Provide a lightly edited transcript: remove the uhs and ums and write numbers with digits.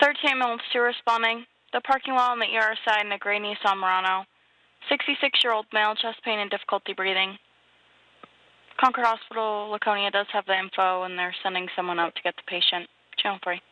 13 ambulance 2 responding. The parking lot on the ER side in a gray Nissan Murano. 66-year-old male, chest pain and difficulty breathing. Concord Hospital, Laconia does have the info, and they're sending someone out to get the patient. Channel 3.